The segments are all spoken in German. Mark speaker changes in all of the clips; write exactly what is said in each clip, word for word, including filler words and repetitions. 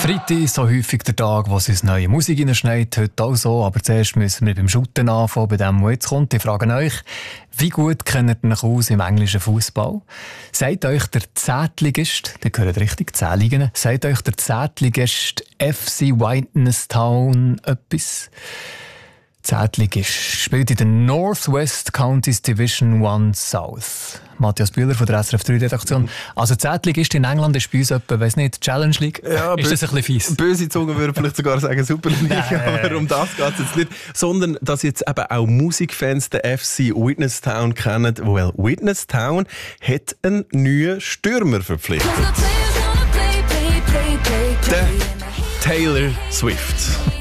Speaker 1: Freitag ist so häufig der Tag, wo es uns neue Musik reinschneit, heute auch so. Aber zuerst müssen wir beim Shooten anfangen, bei dem, was jetzt kommt. Ich frage euch, wie gut kennt ihr euch aus im englischen Fußball? Sagt euch der Zähtligist, der gehört richtig, Zählingen, sagt euch der Zähtligist F C Whitenesstown etwas? Zähtligist spielt in der Northwest Counties Division one South. Matthias Bühler von der S R F drei Redaktion. Also Zähtligist in England ist bei uns etwa, weiss nicht, Challenge League?
Speaker 2: Ja,
Speaker 1: ist das ein bisschen fies?
Speaker 2: Böse Zungen würden vielleicht sogar sagen Super League, aber um das geht es jetzt nicht. Sondern, dass jetzt eben auch Musikfans den F C Whitenesstown kennen. Well, Whitenesstown hat einen neuen Stürmer verpflichtet. Der Taylor Swift.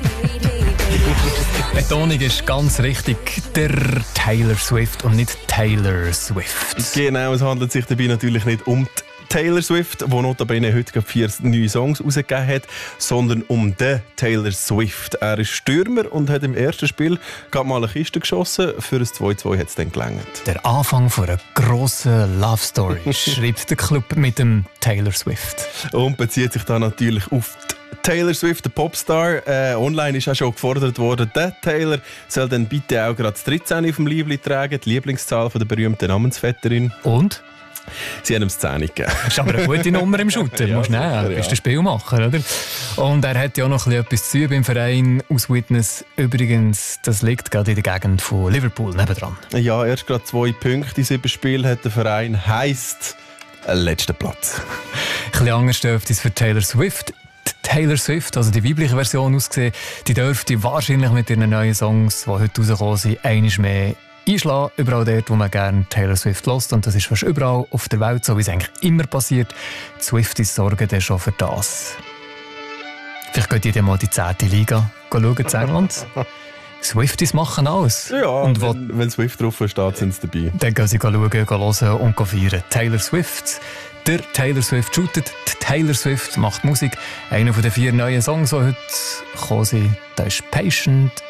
Speaker 1: Die Betonung ist ganz richtig, der Taylor Swift und nicht Taylor Swift.
Speaker 2: Genau, es handelt sich dabei natürlich nicht um die Taylor Swift, die notabene heute gerade vier neue Songs rausgegeben hat, sondern um den Taylor Swift. Er ist Stürmer und hat im ersten Spiel gerade mal eine Kiste geschossen. Für ein zwei zwei hat es dann gelangt.
Speaker 1: Der Anfang von einer grossen Love Story, schreibt der Club mit dem Taylor Swift.
Speaker 2: Und bezieht sich da natürlich auf die Taylor Swift, der Popstar. Äh, online ist auch schon gefordert worden, der Taylor soll dann bitte auch gerade das dreizehn auf dem Liebli tragen, die Lieblingszahl von der berühmten Namensvetterin.
Speaker 1: Und?
Speaker 2: Sie haben ihm das zehn gegeben.
Speaker 1: Das ist aber eine gute Nummer im Shooter.
Speaker 2: Ja,
Speaker 1: musst du nehmen, du
Speaker 2: ja.
Speaker 1: bist der Spielmacher, oder? Und er hat ja auch noch ein bisschen etwas zu tun beim Verein aus Witness. Übrigens, das liegt gerade in der Gegend von Liverpool nebendran.
Speaker 2: Ja, erst gerade zwei Punkte in sieben Spielen hat der Verein, heisst letzter Platz.
Speaker 1: Ein bisschen anders dürfte es für Taylor Swift. Taylor Swift, also die weibliche Version aussehen, die dürfte wahrscheinlich mit ihren neuen Songs, die heute rausgekommen sind, einmal mehr einschlagen. Überall dort, wo man gerne Taylor Swift hört. Und das ist fast überall auf der Welt so, wie es eigentlich immer passiert. Die Swifties sorgen dann schon für das. Vielleicht geht ihr dann mal die zehnte Liga schauen in England. Swifties machen alles.
Speaker 2: Ja,
Speaker 1: und
Speaker 2: wenn, wenn Swift drauf steht, sind sie dabei.
Speaker 1: Dann gehen sie schauen, gehen hören und feiern. Taylor Swift. Der Taylor Swift shootet, die Taylor Swift macht Musik. Einer der vier neuen Songs, die heute gekommen sind, der ist «Patient